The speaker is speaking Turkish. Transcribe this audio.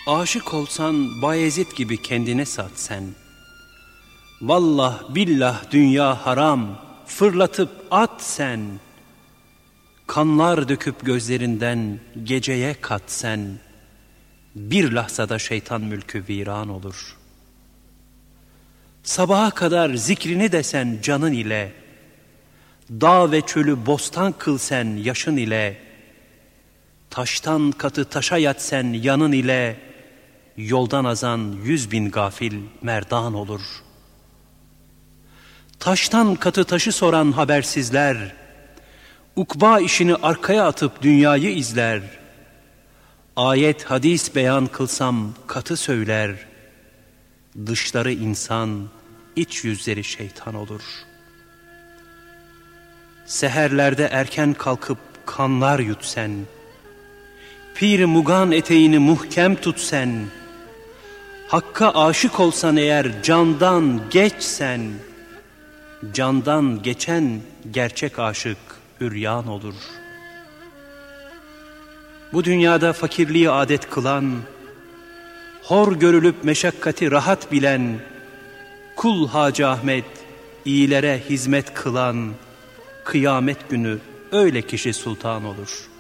Aşık olsan Bayezid gibi kendine sat sen. Vallah billah dünya haram, fırlatıp at sen. Kanlar döküp gözlerinden geceye kat sen. Bir lahzada şeytan mülkü viran olur. Sabaha kadar zikrini desen canın ile, dağ ve çölü bostan kıl sen yaşın ile, taştan katı taşa yat sen yanın ile, yoldan azan 100.000 gafil merdan olur. Taştan katı taşı soran habersizler, ukba işini arkaya atıp dünyayı izler. Ayet hadis beyan kılsam katı söyler, dışları insan, iç yüzleri şeytan olur. Seherlerde erken kalkıp kanlar yut sen, pir mugan eteğini muhkem tut sen. Hakka aşık olsan eğer candan geç sen. Candan geçen gerçek aşık üryan olur. Bu dünyada fakirliği adet kılan, hor görülüp meşakkati rahat bilen, kul Hacı Ahmet iyilere hizmet kılan, kıyamet günü öyle kişi sultan olur.